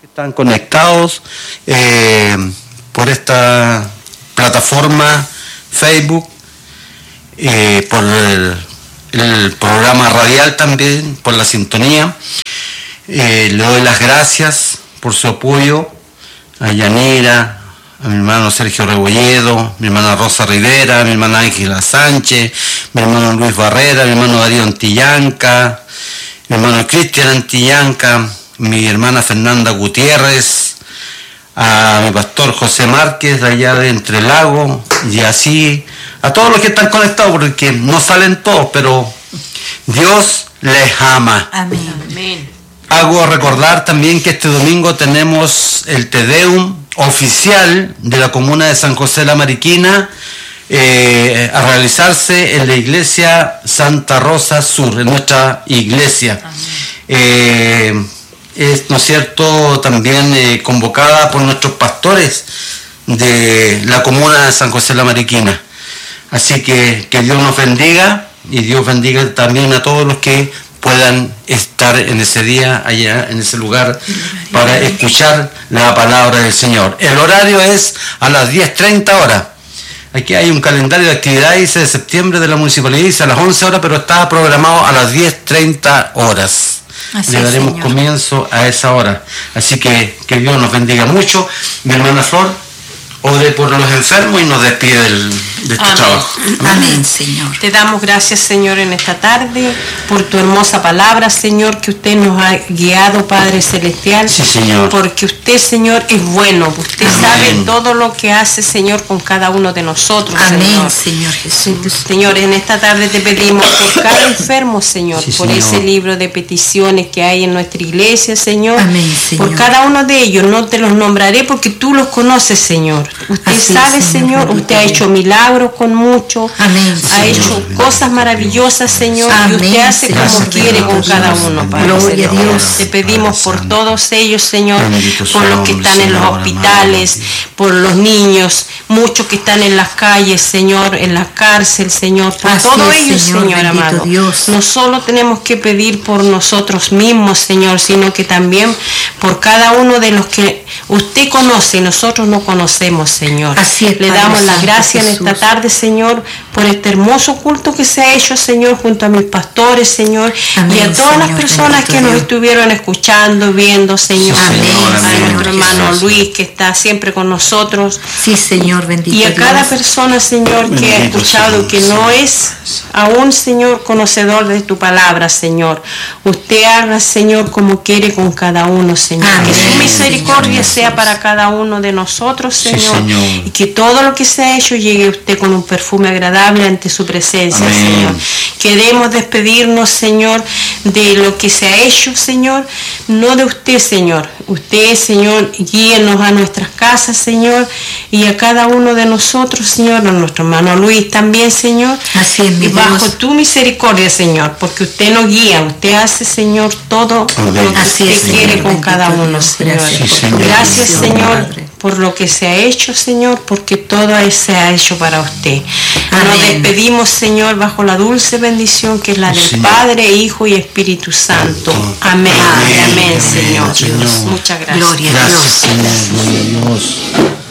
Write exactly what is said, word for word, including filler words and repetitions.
Están conectados eh, por esta plataforma Facebook, eh, por el, el programa radial también, por la sintonía. Eh, le doy las gracias por su apoyo a Yanira, a mi hermano Sergio Rebolledo, mi hermana Rosa Rivera, mi hermana Ángela Sánchez, mi hermano Luis Barrera, mi hermano Darío Antillanca, mi hermano Cristian Antillanca, mi hermana Fernanda Gutiérrez, a mi pastor José Márquez de allá de Entre Lagos, y así a todos los que están conectados, porque no salen todos, pero Dios les ama. Amén. Amén. Hago recordar también que este domingo tenemos el Te Deum oficial de la comuna de San José la Mariquina, eh, a realizarse en la iglesia Santa Rosa Sur, en nuestra iglesia. Eh, es, ¿no es cierto?, también eh, convocada por nuestros pastores de la comuna de San José la Mariquina. Así que que Dios nos bendiga, y Dios bendiga también a todos los que puedan estar en ese día allá en ese lugar para escuchar la palabra del Señor. El horario es a las diez treinta horas. Aquí hay un calendario de actividades, dice de septiembre de la municipalidad, dice a las once horas, pero está programado a las diez treinta horas. Así Le daremos es, comienzo a esa hora. Así que que Dios nos bendiga mucho. Mi hermana Flor, ore por los enfermos y nos despide del, de este Amén. trabajo. Amén. Amén, Señor. Te damos gracias, Señor, en esta tarde por tu hermosa palabra, Señor, que usted nos ha guiado, Padre Celestial. Sí, Señor. Porque usted, Señor, es bueno. Usted Amén. Sabe todo lo que hace, Señor, con cada uno de nosotros. Amén, Señor, Señor Jesús. Señor, en esta tarde te pedimos por cada enfermo, Señor, Sí, por Señor. ese libro de peticiones que hay en nuestra iglesia, Señor. Amén, Señor. Por cada uno de ellos, no te los nombraré porque tú los conoces, Señor. Usted Así sabe, es, Señor, Señor, usted ha hecho milagros con mucho, Amén, ha Señor. hecho cosas maravillosas, Señor, Amén, y usted hace Señor. como quiere con cada uno, Padre Gloria a Celestial. Dios. Te pedimos por todos ellos, Señor, Bendito por sea los que el están en los Señor, hospitales, amado. por los niños, muchos que están en las calles, Señor, en la cárcel, Señor, por Así todos es, ellos, Señor, Señor bendito amado. Dios. No solo tenemos que pedir por nosotros mismos, Señor, sino que también por cada uno de los que usted conoce y nosotros no conocemos, Señor. Así es, Le Padre damos las Santo gracias en Jesús. esta tarde, Señor, por este hermoso culto que se ha hecho, Señor, junto a mis pastores, Señor, Amén, y a todas las Señor, personas bendito que nos Dios. estuvieron escuchando, viendo, Señor. Sí, Señor, a amén. nuestro hermano Jesús. Luis, que está siempre con nosotros. Sí, Señor, bendito Y a cada Dios. persona, Señor, que ha Bendito escuchado Señor, que no sí. es aún, Señor, conocedor de tu palabra, Señor. Usted haga, Señor, como quiere con cada uno, Señor. Amén, Que su misericordia Señor sea Jesús. para cada uno de nosotros, Sí, Señor. Señor. Y que todo lo que se ha hecho llegue a usted con un perfume agradable ante su presencia, Amén. Señor. Queremos despedirnos, Señor, de lo que se ha hecho, Señor, no de usted, Señor. Usted, Señor, guíenos a nuestras casas, Señor, y a cada uno de nosotros, Señor, a nuestro hermano Luis también, Señor. Así es, mi Y bajo Dios. tu misericordia, Señor, porque usted nos guía, usted hace, Señor, todo Amén. lo que Así usted es, Señor, quiere con bendito cada uno, Dios. Señor. Gracias Sí, por tu Señor. Gracias, bendición, Señor, Padre. por lo que se ha hecho, Señor, porque todo se ha hecho para usted. Nos Amén. despedimos, Señor, bajo la dulce bendición que es la del Señor. Padre, Hijo y Espíritu Santo. Amén. Amén. Amén, Amén, Señor. Señor. Muchas gracias. Gloria a Gracias, Dios. Señor, gloria a Dios.